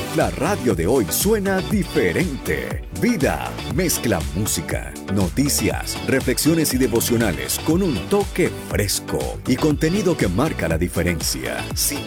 La radio de hoy suena diferente. Vida mezcla música, noticias, reflexiones y devocionales con un toque fresco y contenido que marca la diferencia.